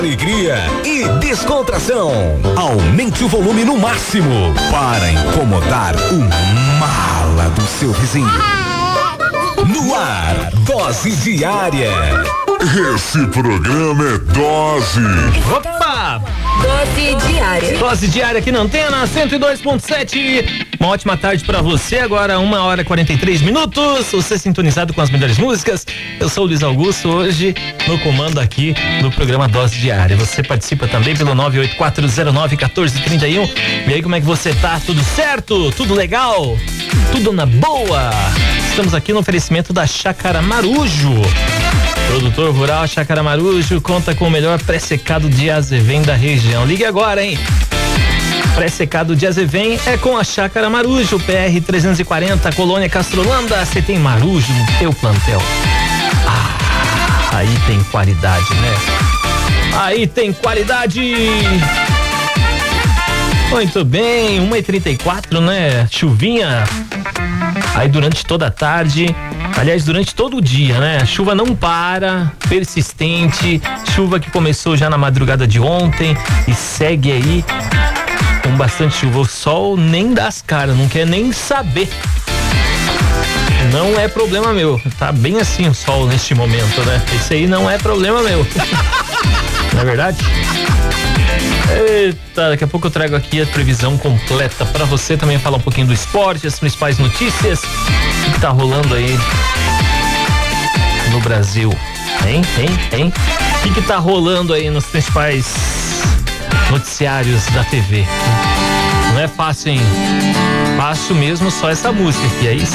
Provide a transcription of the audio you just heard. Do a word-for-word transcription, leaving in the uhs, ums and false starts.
Alegria e descontração. Aumente o volume no máximo para incomodar o mala do seu vizinho. No ar, Dose Diária. Esse programa é Dose. Opa! Dose Diária. Dose Diária aqui na Antena cento e dois ponto sete. Uma ótima tarde pra você. Agora uma hora e quarenta e três minutos. Você sintonizado com as melhores músicas. Eu sou o Luiz Augusto, hoje no comando aqui do programa Dose Diária. Você participa também pelo nove oito quatro zero nove um quatro três um. E aí, como é que você tá? Tudo certo? Tudo legal? Tudo na boa? Estamos aqui no oferecimento da Chácara Marujo. Produtor rural Chácara Marujo conta com o melhor pré-secado de azevém da região. Ligue agora, hein? Pré-secado de azevém é com a Chácara Marujo, P R trezentos e quarenta, Colônia Castrolanda. Você tem Marujo no teu plantel. Ah, aí tem qualidade, né? Aí tem qualidade. Muito bem, uma e trinta e quatro, né? Chuvinha aí durante toda a tarde, aliás, durante todo o dia, né? A chuva não para, persistente, chuva que começou já na madrugada de ontem e segue aí com bastante chuva. O sol nem dá as caras, não quer nem saber. Não é problema meu, tá bem assim o sol neste momento, né? Esse aí não é problema meu. Não é verdade? Eita, daqui a pouco eu trago aqui a previsão completa pra você, também falar um pouquinho do esporte, as principais notícias, o que tá rolando aí no Brasil, hein, hein, hein? O que que tá rolando aí nos principais noticiários da T V? Não é fácil, hein? Fácil mesmo só essa música, que aí